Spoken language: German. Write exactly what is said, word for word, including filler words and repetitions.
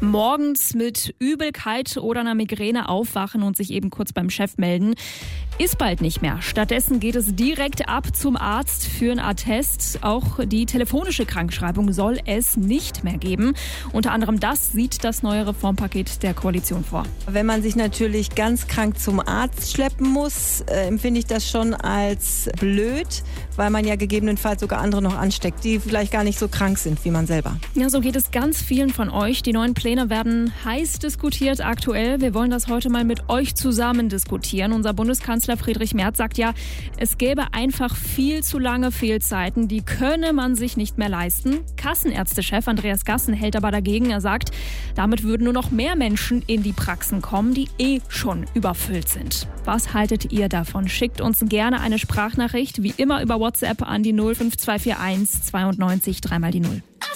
Morgens mit Übelkeit oder einer Migräne aufwachen und sich eben kurz beim Chef melden, ist bald nicht mehr. Stattdessen geht es direkt ab zum Arzt für einen Attest. Auch die telefonische Krankschreibung soll es nicht mehr geben. Unter anderem das sieht das neue Reformpaket der Koalition vor. Wenn man sich natürlich ganz krank zum Arzt schleppen muss, äh, empfinde ich das schon als blöd, weil man ja gegebenenfalls sogar andere noch ansteckt, die vielleicht gar nicht so krank sind wie man selber. Ja, so geht es ganz vielen von euch. Die neuen Pläne werden heiß diskutiert aktuell. Wir wollen das heute mal mit euch zusammen diskutieren. Unser Bundeskanzler Friedrich Merz sagt ja, es gäbe einfach viel zu lange Fehlzeiten, die könne man sich nicht mehr leisten. Kassenärztechef Andreas Gassen hält aber dagegen. Er sagt, damit würden nur noch mehr Menschen in die Praxen kommen, die eh schon überfüllt sind. Was haltet ihr davon? Schickt uns gerne eine Sprachnachricht, wie immer über WhatsApp an die null fünf zwei vier eins zweiundneunzig dreimal die null.